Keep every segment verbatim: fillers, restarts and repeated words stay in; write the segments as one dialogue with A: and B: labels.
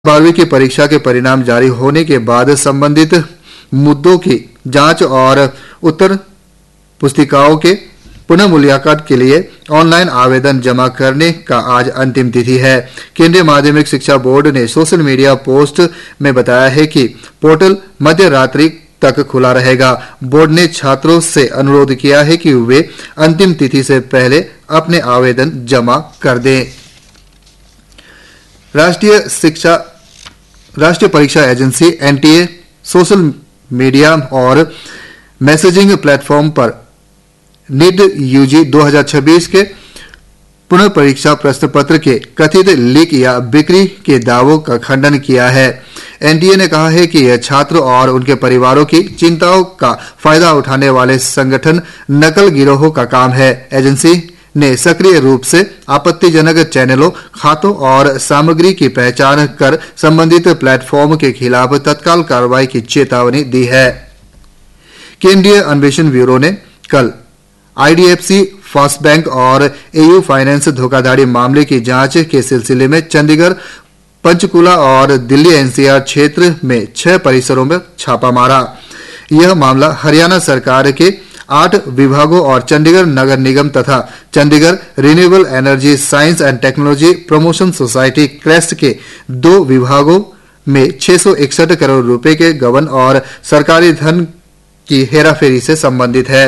A: बारहवीं की परीक्षा के परिणाम जारी होने के बाद संबंधित मुद्दों की जांच और उत्तर पुस्तिकाओं के पुनर्मूल्यांकन के लिए ऑनलाइन आवेदन जमा करने का आज अंतिम तिथि है। केंद्रीय माध्यमिक शिक्षा बोर्ड ने सोशल मीडिया पोस्ट में बताया है कि पोर्टल मध्य रात्रि तक खुला रहेगा। बोर्ड ने छात्रों से अनुरोध किया है कि वे अंतिम तिथि से पहले अपने आवेदन जमा कर दें। राष्ट्रीय शिक्षा राष्ट्रीय परीक्षा एजेंसी एनटीए सोशल मीडिया और मैसेजिंग प्लेटफॉर्म पर नीट यूजी दो हज़ार छब्बीस के पुनर्परीक्षा प्रश्न पत्र के कथित लीक या बिक्री के दावों का खंडन किया है। एनटीए ने कहा है कि यह छात्रों और उनके परिवारों की चिंताओं का फायदा उठाने वाले संगठन नकल गिरोहों का काम है। एजेंसी ने सक्रिय रूप से आपत्तिजनक चैनलों, खातों और सामग्री की पहचान कर संबंधित प्लेटफॉर्म के खिलाफ तत्काल कार्रवाई की चेतावनी दी है। केंद्रीय अन्वेषण ब्यूरो ने कल आईडीएफसी फर्स्ट बैंक और एयू फाइनेंस धोखाधड़ी मामले की जांच के सिलसिले में चंडीगढ़, पंचकुला और दिल्ली एनसीआर क्षेत्र में छह परिसरों में छापा मारा। यह मामला हरियाणा सरकार के आठ विभागों और चंडीगढ़ नगर निगम तथा Chandigarh renewable energy science and technology promotion society crest के दो विभागों में छह सौ इकसठ करोड़ रुपए के गबन और सरकारी धन की हेराफेरी से संबंधित है।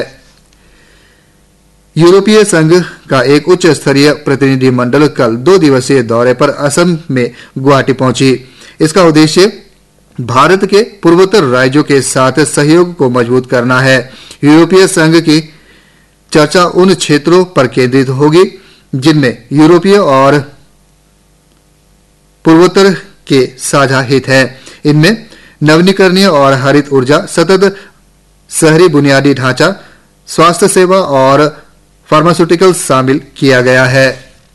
A: यूरोपीय संघ का एक उच्च स्तरीय प्रतिनिधि मंडल कल दो दिवसीय दौरे पर असम में गुवाहाटी पहुंची। इसका उद्देश्य भारत के पूर्वोत्तर राज्यों के साथ सहयोग को मजबूत करना है। यूरोपीय संघ की चर्चा उन क्षेत्रों पर केंद्रित होगी जिनमें यूरोपीय और पूर्वोत्तर के साझा हित हैं। इनमें नवीकरणीय और हरित ऊर्जा, सतत शहरी बुनियादी ढांचा, स्वास्थ्य सेवा और फार्मास्यूटिकल शामिल किया गया है।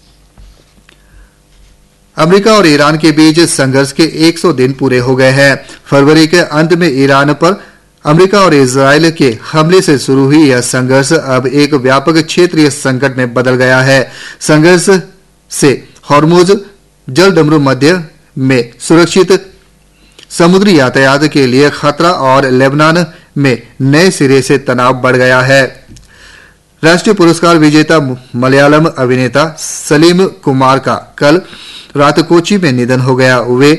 A: अमेरिका और ईरान के बीच संघर्ष के सौ दिन पूरे हो गए हैं। फरवरी के अंत में ईरान पर अमेरिका और इजरायल के हमले से शुरू हुई यह संघर्ष अब एक व्यापक क्षेत्रीय संकट में बदल गया है। संघर्ष से हॉर्मुज जलडमरू मध्य में सुरक्षित समुद्री यातायात के लिए खतरा और लेबनान में नए सिरे से तनाव बढ़ गया है। राष्ट्रीय पुरस्कार विजेता मलयालम अभिनेता सलीम कुमार का कल रात कोच्चि में निधन हो गया। वे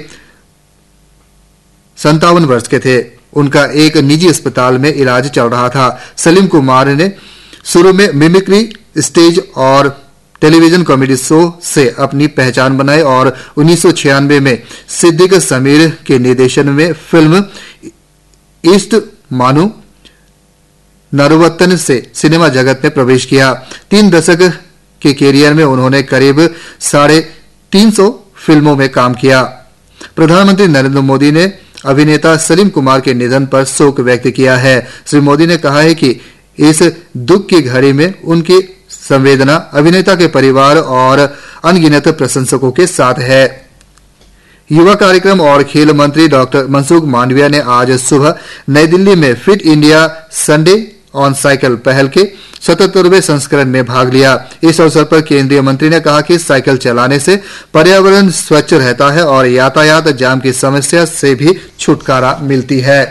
A: संतावन वर्ष के थे। उनका एक निजी अस्पताल में इलाज चल रहा था। सलीम कुमार ने शुरू में मिमिक्री, स्टेज और टेलीविजन कॉमेडी शो से अपनी पहचान बनाई और उन्नीस सौ छियानवे में सिद्दीक समीर के निर्देशन में फिल्म ईस्ट मानू नारुवत्तन से सिनेमा जगत में प्रवेश किया। तीन दशक के कैरियर में उन्होंने करीब साढ़े तीन सौ फिल्मों में काम किया। प्रधानमंत्री नरेंद्र मोदी ने अभिनेता सलीम कुमार के निधन पर शोक व्यक्त किया है। श्री मोदी ने कहा है कि इस दुख की घड़ी में उनकी संवेदना अभिनेता के परिवार और अनगिनत प्रशंसकों के साथ है। युवा कार्यक्रम और खेल मंत्री डॉक्टर मनसुख मांडविया ने आज सुबह नई दिल्ली में fit India Sunday on cycle पहल के सतहत्तरवें संस्करण में भाग लिया। इस अवसर पर केंद्रीय मंत्री ने कहा कि साइकिल चलाने से पर्यावरण स्वच्छ रहता है और यातायात जाम की समस्या से भी छुटकारा मिलती है।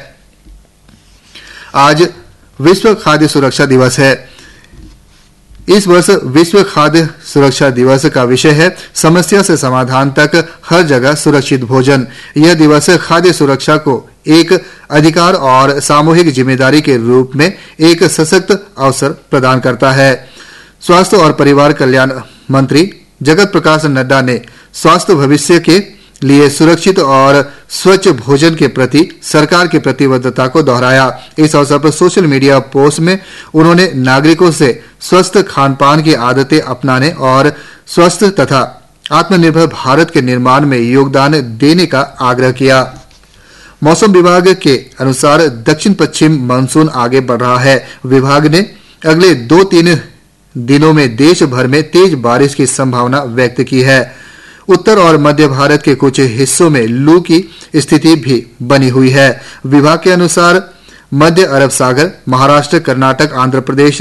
A: आज विश्व खाद्य सुरक्षा दिवस है। इस वर्ष विश्व खाद्य सुरक्षा दिवस का विषय है समस्या से समाधान तक हर जगह सुरक्षित भोजन। यह दिवस खाद्य सुरक्षा को एक अधिकार और सामूहिक जिम्मेदारी के रूप में एक सशक्त अवसर प्रदान करता है। स्वास्थ्य और परिवार कल्याण मंत्री जगत प्रकाश नड्डा ने स्वास्थ्य भविष्य के लिए सुरक्षित और स्वच्छ भोजन के प्रति सरकार की प्रतिबद्धता को दोहराया। इस अवसर पर सोशल मीडिया पोस्ट में उन्होंने नागरिकों से स्वस्थ खान-पान की आदतें अपनाने और स्वस्थ तथा आत्मनिर्भर भारत के निर्माण में योगदान देने का आग्रह किया। मौसम विभाग के अनुसार दक्षिण पश्चिम मानसून आगे बढ़ रहा है। विभाग ने अगले दो तीन दिनों में देश भर में तेज बारिश की संभावना व्यक्त की है। उत्तर और मध्य भारत के कुछ हिस्सों में लू की स्थिति भी बनी हुई है। विभाग के अनुसार मध्य अरब सागर, महाराष्ट्र, कर्नाटक, आंध्र प्रदेश,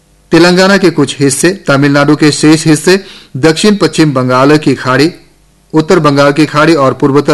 A: तेलंगाना के कुछ हिस्से, तमिलनाडु के शेष हिस्से, दक्षिण पश्चिम बंगाल की खाड़ी, उत्तर बंगाल की खाड़ी और पूर्वोत्तर